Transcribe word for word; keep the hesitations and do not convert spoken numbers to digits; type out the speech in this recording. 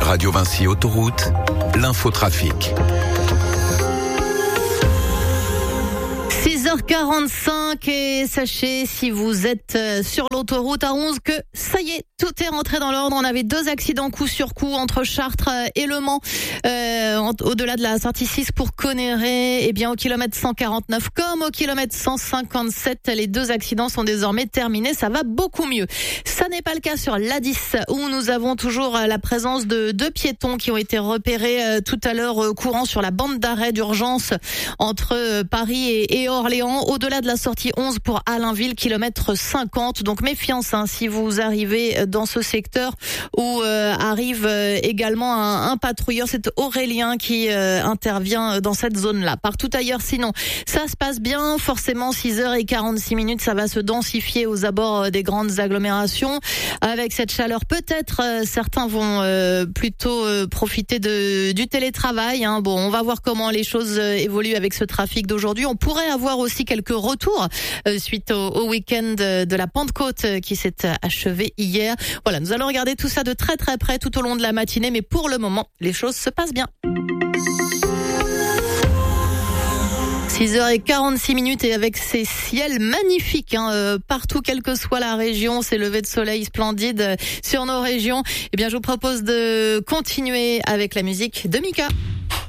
Radio Vinci Autoroute, l'infotrafic. six heures quarante-cinq et sachez, si vous êtes sur l'autoroute A onze, que ça y est, tout est rentré dans l'ordre. On avait deux accidents coup sur coup entre Chartres et Le Mans, euh, au-delà de la sortie six pour Conneré. Et bien au kilomètre cent quarante-neuf comme au kilomètre cent cinquante-sept, les deux accidents sont désormais terminés. Ça va beaucoup mieux. Ça n'est pas le cas sur l'A dix, où nous avons toujours la présence de deux piétons qui ont été repérés euh, tout à l'heure euh, courant sur la bande d'arrêt d'urgence entre euh, Paris et, et Orléans, au-delà de la sortie onze pour Allainville, kilomètre cinquante. Donc méfiance hein, si vous arrivez dans ce secteur où euh, arrive euh, également un, un patrouilleur. C'est Aurélien qui euh, intervient dans cette zone-là. Partout ailleurs, sinon, ça se passe bien. Forcément, six heures quarante-six minutes, ça va se densifier aux abords des grandes agglomérations. Avec cette chaleur, peut-être euh, certains vont euh, plutôt euh, profiter de, du télétravail. Hein. Bon, on va voir comment les choses euh, évoluent avec ce trafic d'aujourd'hui. On pourrait avoir aussi quelques retours euh, suite au, au week-end de la Pentecôte euh, qui s'est achevé hier. Voilà, nous allons regarder tout ça de très très près tout au long de la matinée, mais pour le moment, les choses se passent bien. six heures quarante-six minutes et avec ces ciels magnifiques hein, euh, partout, quelle que soit la région, ces levées de soleil splendides euh, sur nos régions. Eh bien, je vous propose de continuer avec la musique de Mika.